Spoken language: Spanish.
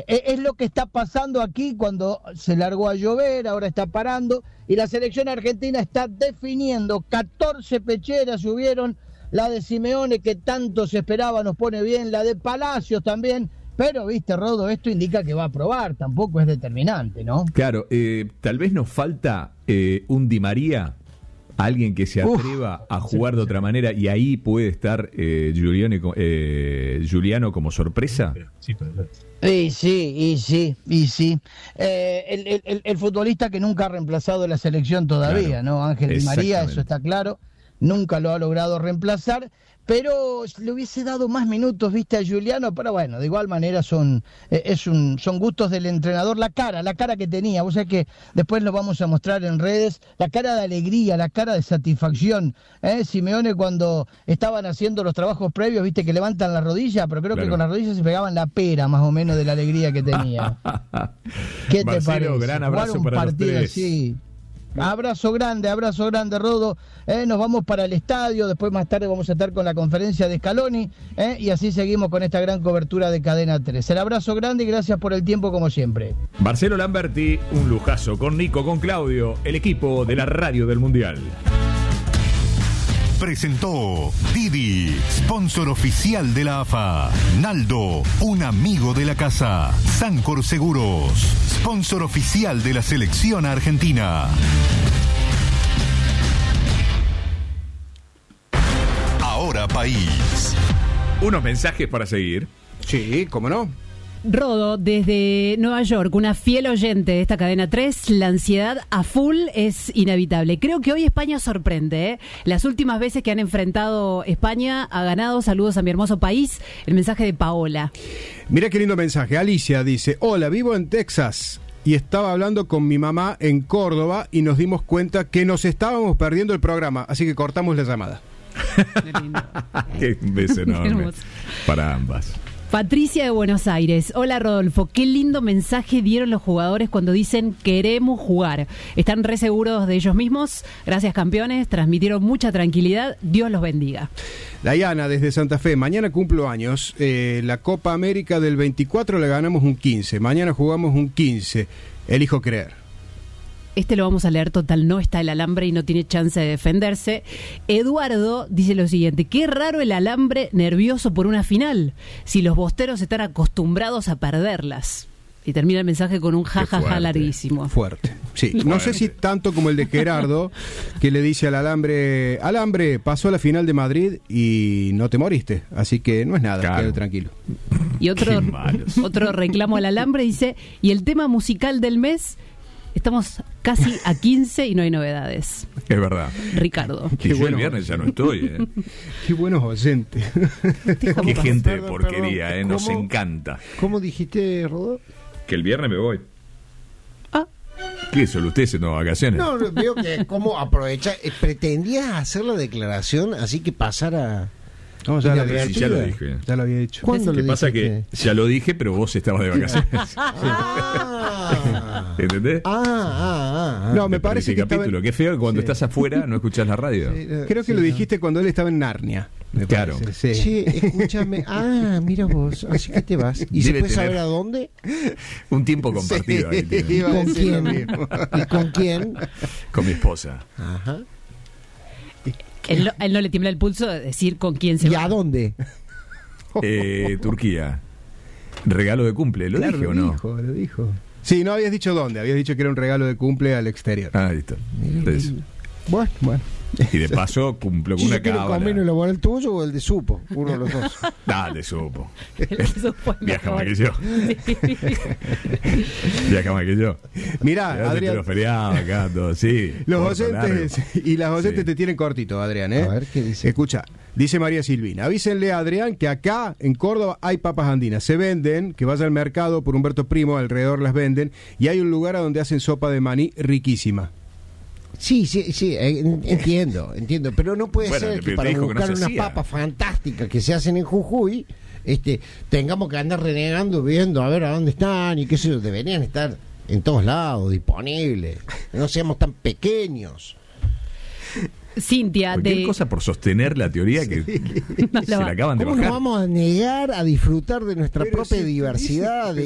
Es lo que está pasando aquí cuando se largó a llover, ahora está parando, y la selección argentina está definiendo. 14 pecheras subieron, la de Simeone que tanto se esperaba nos pone bien, la de Palacios también, pero viste, Rodo, esto indica que va a probar, tampoco es determinante, ¿no? Claro, tal vez nos falta un Di María, alguien que se atreva a jugar de otra manera, y ahí puede estar Giuliano como sorpresa. Sí. El futbolista que nunca ha reemplazado la selección todavía, claro, ¿no? Ángel Di María, eso está claro, nunca lo ha logrado reemplazar, pero le hubiese dado más minutos, viste, a Giuliano, pero bueno, de igual manera son gustos del entrenador. La cara que tenía, vos sabés que después lo vamos a mostrar en redes, la cara de alegría, la cara de satisfacción, Simeone cuando estaban haciendo los trabajos previos, viste, que levantan la rodilla, pero creo que con las rodillas se pegaban la pera, más o menos, de la alegría que tenía. ¿Qué te parece? Gran abrazo para los tres. Así. Abrazo grande, Rodo. Nos vamos para el estadio, después más tarde vamos a estar con la conferencia de Scaloni, y así seguimos con esta gran cobertura de Cadena 3. El abrazo grande y gracias por el tiempo como siempre. Marcelo Lamberti, un lujazo, con Nico, con Claudio, el equipo de la radio del Mundial. Presentó Didi, sponsor oficial de la AFA. Naldo, un amigo de la casa. Sancor Seguros, sponsor oficial de la selección argentina. Ahora País. Unos mensajes para seguir. Sí, ¿cómo no? Rodo, desde Nueva York, una fiel oyente de esta cadena 3, la ansiedad a full es inevitable. Creo que hoy España sorprende, ¿eh? Las últimas veces que han enfrentado España ha ganado. Saludos a mi hermoso país. El mensaje de Paola. Mira qué lindo mensaje. Alicia dice: hola, vivo en Texas y estaba hablando con mi mamá en Córdoba y nos dimos cuenta que nos estábamos perdiendo el programa, así que cortamos la llamada. Qué lindo. Qué beso enorme para ambas. Patricia de Buenos Aires. Hola Rodolfo, qué lindo mensaje dieron los jugadores cuando dicen queremos jugar. Están re seguros de ellos mismos. Gracias campeones, transmitieron mucha tranquilidad. Dios los bendiga. Diana desde Santa Fe, mañana cumplo años. La Copa América del 24 la ganamos un 15. Mañana jugamos un 15. Elijo creer. Este lo vamos a leer, total, no está el alambre y no tiene chance de defenderse. Eduardo dice lo siguiente: qué raro el alambre nervioso por una final, si los bosteros están acostumbrados a perderlas. Y termina el mensaje con un jajaja larguísimo. Fuerte, sí. No sé si tanto como el de Gerardo, que le dice al alambre: alambre, pasó a la final de Madrid y no te moriste, así que no es nada, claro. Quédate tranquilo. Y otro reclamo al alambre dice: y el tema musical del mes... Estamos casi a 15 y no hay novedades. Es verdad. Ricardo. Y yo el viernes ya no estoy, Qué buenos oyentes. Qué gente de porquería, nos encanta. ¿Cómo dijiste, Rodolfo? Que el viernes me voy. ¿Qué? ¿Solo usted se toma vacaciones? No, veo que cómo aprovecha. Pretendías hacer la declaración así que pasara... No, ya lo dije. Ya lo había dicho. ¿Cuándo lo pasa que ya lo dije, pero vos estabas de vacaciones. ¿Entendés? No, me parece que capítulo. Qué feo que cuando estás afuera no escuchás la radio. Creo que lo dijiste cuando él estaba en Narnia. Claro. Sí, escúchame. Mira vos, así que te vas. ¿Y se puede saber a dónde? Un tiempo compartido. Ahí ¿Y con quién? ¿Y con quién? Con mi esposa. Ajá. Él no le tiembla el pulso de decir con quién se va. ¿Y a dónde? Turquía. Regalo de cumple, ¿lo dije o no? Lo dijo. Sí, no habías dicho dónde, habías dicho que era un regalo de cumple al exterior. Ahí está. Entonces, bueno. Y de paso cumplo con una cábala. ¿Convenio laboral el tuyo o el de Supo? Uno de los dos. De Supo. Viaja más que yo. Viaja más que yo. Mirá, Adrián. Los feriados acá, todo, sí. Los oyentes y las oyentes te tienen cortito, Adrián, A ver, ¿qué dice? Escucha, dice María Silvina: avísenle a Adrián que acá en Córdoba hay papas andinas. Se venden, que vaya al mercado por Humberto Primo, alrededor las venden. Y hay un lugar a donde hacen sopa de maní riquísima. Sí, entiendo, pero no puede ser que para buscar unas papas fantásticas que se hacen en Jujuy, tengamos que andar renegando, viendo a ver a dónde están y qué sé yo. Deberían estar en todos lados, disponibles. No seamos tan pequeños. Cintia, cualquier cosa por sostener la teoría que se la acaban de bajar. ¿Cómo nos vamos a negar a disfrutar de nuestra propia diversidad?